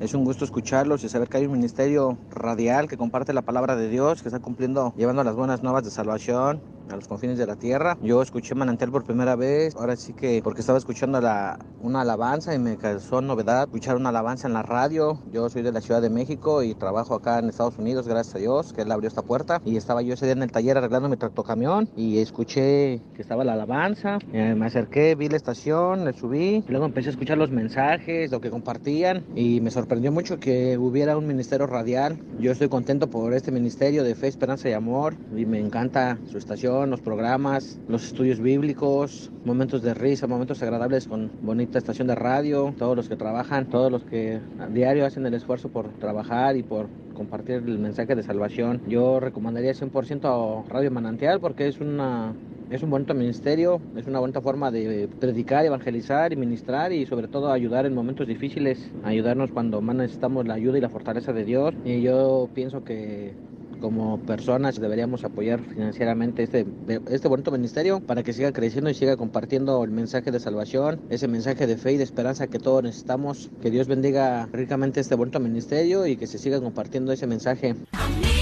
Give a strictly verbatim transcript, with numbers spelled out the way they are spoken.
Es un gusto escucharlos y saber que hay un ministerio radial que comparte la palabra de Dios, que está cumpliendo, llevando las buenas nuevas de salvación a los confines de la tierra. Yo escuché Manantial por primera vez, ahora sí que porque estaba escuchando la, una alabanza y me causó novedad escuchar una alabanza en la radio. Yo soy de la Ciudad de México y trabajo acá en Estados Unidos, gracias a Dios, que Él abrió esta puerta. Y estaba yo ese día en el taller arreglando mi tractocamión y escuché que estaba la alabanza. Eh, me acerqué, vi la estación, le subí, y luego empecé a escuchar los mensajes, lo que compartían y me sorprendió mucho que hubiera un ministerio radial. Yo estoy contento por este ministerio de fe, esperanza y amor y me encanta su estación, los programas, los estudios bíblicos, momentos de risa, momentos agradables con bonita estación de radio, todos los que trabajan, todos los que a diario hacen el esfuerzo por trabajar y por compartir el mensaje de salvación. Yo recomendaría cien por ciento a Radio Manantial porque es una es un bonito ministerio, es una bonita forma de predicar, evangelizar y ministrar y sobre todo ayudar en momentos difíciles, ayudarnos cuando más necesitamos la ayuda y la fortaleza de Dios. Y yo pienso que como personas deberíamos apoyar financieramente este, este bonito ministerio para que siga creciendo y siga compartiendo el mensaje de salvación, ese mensaje de fe y de esperanza que todos necesitamos. Que Dios bendiga ricamente este bonito ministerio y que se siga compartiendo ese mensaje.